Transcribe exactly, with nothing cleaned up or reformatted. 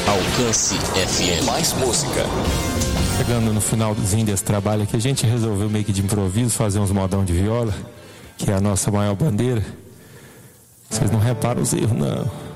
Alcance F M. Mais música. Chegando no finalzinho desse trabalho aqui, a gente resolveu meio que de improviso fazer uns modão de viola, que é a nossa maior bandeira. Vocês não reparam os erros, não.